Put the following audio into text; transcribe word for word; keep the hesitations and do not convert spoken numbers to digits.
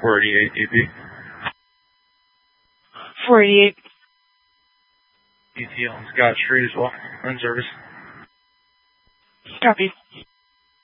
four eighty-eight D P. four eighty-eight. E T L on Scott Street as well. Run service. Copy.